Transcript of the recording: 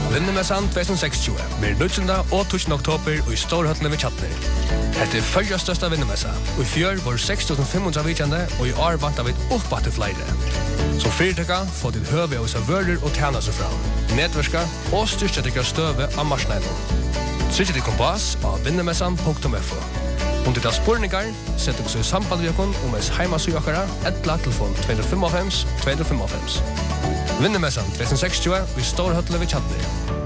Vinnemessan 2060 blir 19. og 20. oktober i Storhøtlen ved Kjatner. Dette følger største vinnemessa, og i fjør var 6.500 vikende, og i år vant vi opp til flere. Som fyrtøkka får til høve av servører og tjener seg fra, nedverska og styrkjetikker støve av marsneiden. Trykk til kompass av vinnemessan.fo. Om det er spurningar, sett dere så i samband med dere om ens heimasøkere, telefon 255 255. Vinnemessan 2060 i Storhøtlen ved Kjatner.